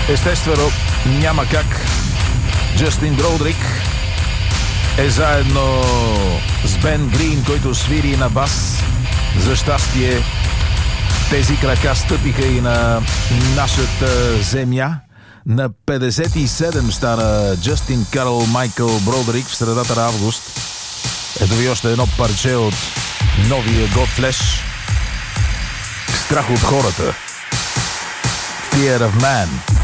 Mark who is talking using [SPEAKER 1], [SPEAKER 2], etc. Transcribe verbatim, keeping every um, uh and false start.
[SPEAKER 1] Естествено, няма как. Джастин Броудрик е заедно с Бен Грин, който свири на бас. За щастие, тези крака стъпиха и на нашата земя. На петдесет и седем стана Джастин Карл Майкъл Броудрик в средата на август. Ето ви още едно парче от новия Godflesh. Страх от хората. Fear of Man.